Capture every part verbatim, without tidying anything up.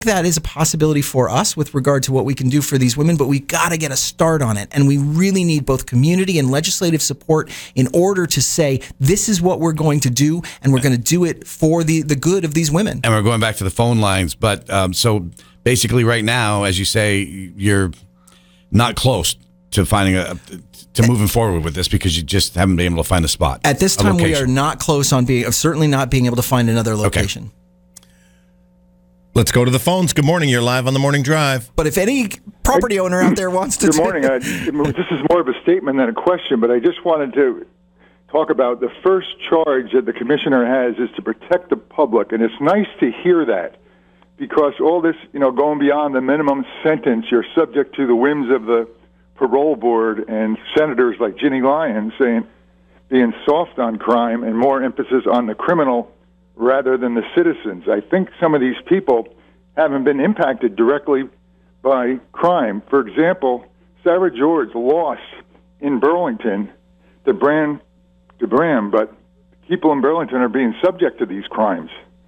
that is a possibility for us with regard to what we can do for these women, but we've got to get a start on it. And we really need both community and legislative support in order to say, this is what we're going to do, and we're going to do it for the, the good of these women. And we're going back to the phone lines. But um, so basically right now, as you say, you're not close to finding a, to moving forward with this because you just haven't been able to find a spot. At this time, we are not close on being, certainly not being able to find another location. Okay. Let's go to the phones. Good morning. You're live on the Morning Drive. But if any property owner out there wants to... Good morning. I, this is more of a statement than a question, but I just wanted to talk about the first charge that the commissioner has is to protect the public, and it's nice to hear that because all this, you know, going beyond the minimum sentence, you're subject to the whims of the parole board and senators like Ginny Lyons saying being soft on crime and more emphasis on the criminal rather than the citizens. I think some of these people haven't been impacted directly by crime. For example, Sarah George lost in Burlington to Bram, to Bram, but people in Burlington are being subject to these crimes.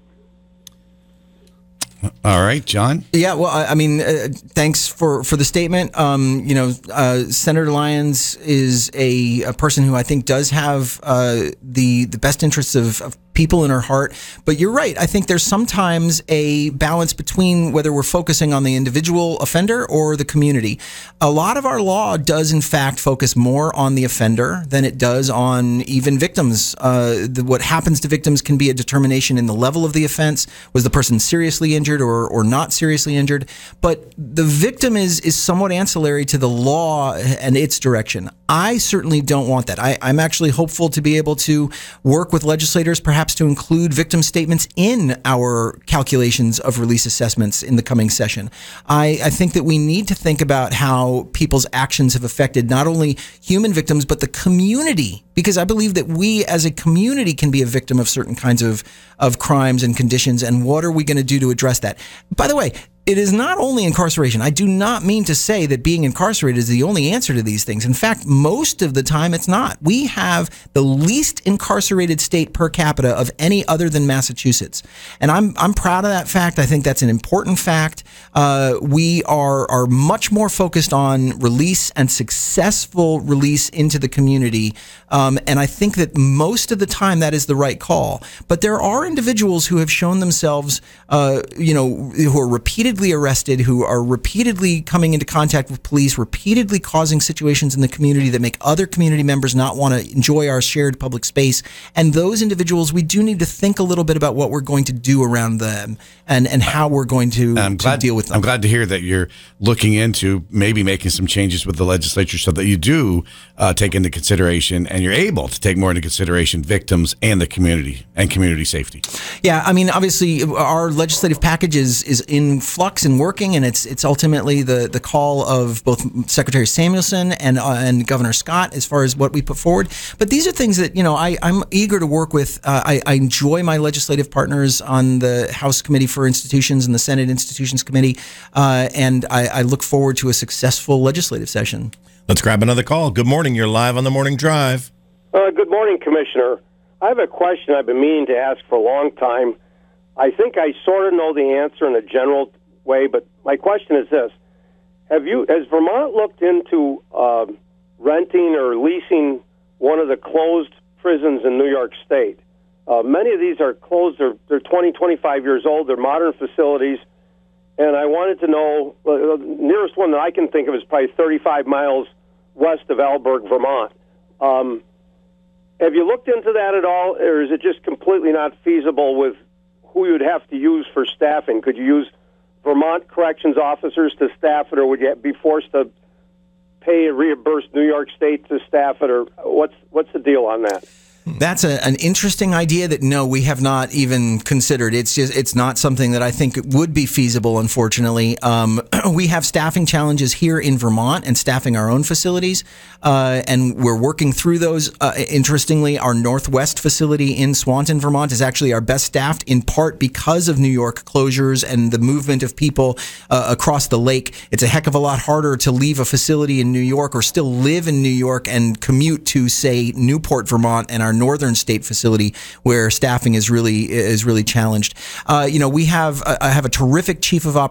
All right, John. Yeah, well, I, I mean, uh, thanks for, for the statement. Um, you know, uh, Senator Lyons is a, a person who I think does have uh, the the best interests of, of people in her heart. But you're right. I think there's sometimes a balance between whether we're focusing on the individual offender or the community. A lot of our law does, in fact, focus more on the offender than it does on even victims. Uh, the, what happens to victims can be a determination in the level of the offense. Was the person seriously injured or, or not seriously injured? But the victim is, is somewhat ancillary to the law and its direction. I certainly don't want that. I, I'm actually hopeful to be able to work with legislators, perhaps to include victim statements in our calculations of release assessments in the coming session. I, I think that we need to think about how people's actions have affected not only human victims, but the community, because I believe that we as a community can be a victim of certain kinds of, of crimes and conditions, and what are we going to do to address that? By the way, it is not only incarceration. I do not mean to say that being incarcerated is the only answer to these things. In fact, most of the time it's not. We have the least incarcerated state per capita of any other than Massachusetts. And I'm I'm proud of that fact. I think that's an important fact. Uh, we are, are much more focused on release and successful release into the community. Um, and I think that most of the time that is the right call. But there are individuals who have shown themselves, uh, you know, who are repeatedly arrested, who are repeatedly coming into contact with police, repeatedly causing situations in the community that make other community members not want to enjoy our shared public space. And those individuals, we do need to think a little bit about what we're going to do around them and, and how we're going to, I'm to glad, deal with them. I'm glad to hear that you're looking into maybe making some changes with the legislature so that you do uh, take into consideration and you're able to take more into consideration victims and the community and community safety. Yeah, I mean, obviously, our legislative package is, is in flux and working, and it's it's ultimately the, the call of both Secretary Samuelson and uh, and Governor Scott as far as what we put forward. But these are things that, you know, I, I'm eager to work with. Uh, I, I enjoy my legislative partners on the House Committee for Institutions and the Senate Institutions Committee, uh, and I, I look forward to a successful legislative session. Let's grab another call. Good morning. You're live on the Morning Drive. Uh, good morning, Commissioner. I have a question I've been meaning to ask for a long time. I think I sort of know the answer in a general way, but my question is this. Have you, has Vermont looked into uh, renting or leasing one of the closed prisons in New York State? Uh, many of these are closed. They're, they're twenty, twenty-five years old. They're modern facilities. And I wanted to know, uh, the nearest one that I can think of is probably thirty-five miles west of Alberg, Vermont. Um, have you looked into that at all, or is it just completely not feasible with who you'd have to use for staffing? Could you use Vermont corrections officers to staff it, or would you be forced to pay and reimburse New York State to staff it, or what's what's the deal on that? That's a, an interesting idea that, no, we have not even considered. It's just, it's not something that I think would be feasible, unfortunately. Um, we have staffing challenges here in Vermont and staffing our own facilities, uh, and we're working through those. Uh, interestingly, our Northwest facility in Swanton, Vermont is actually our best staffed, in part because of New York closures and the movement of people uh, across the lake. It's a heck of a lot harder to leave a facility in New York or still live in New York and commute to, say, Newport, Vermont, and our our northern state facility where staffing is really is really challenged. Uh, you know, we have uh, I have a terrific chief of operations